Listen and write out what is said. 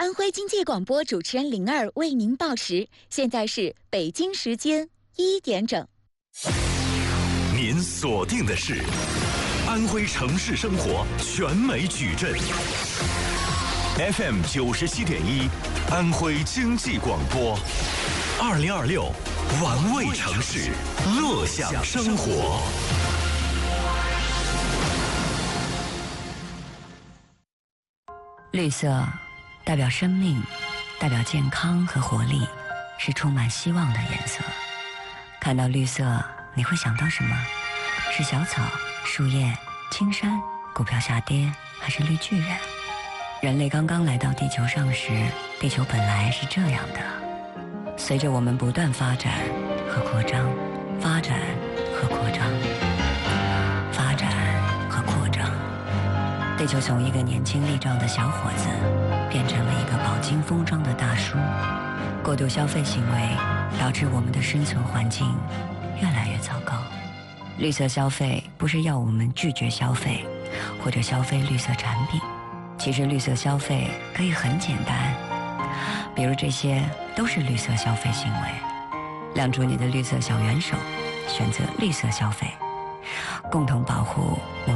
安徽经济广播主持人灵儿为您报时，现在是北京时间1点整。 您锁定的是安徽城市生活全美矩阵 FM 97.1，安徽经济广播，2026玩味城市，乐享生活。 绿色代表生命，代表健康和活力，是充满希望的颜色。看到绿色，你会想到什么？是小草、树叶、青山、股票下跌，还是绿巨人？人类刚刚来到地球上时，地球本来是这样的。随着我们不断发展和扩张，发展和扩张，发展和扩张，地球从一个年轻力壮的小伙子，变成了一个饱经风霜的大叔。过度消费行为导致我们的生存环境越来越糟糕。绿色消费不是要我们拒绝消费，或者消费绿色产品。其实绿色消费可以很简单，比如这些都是绿色消费行为。亮出你的绿色小元手，选择绿色消费，共同保护我们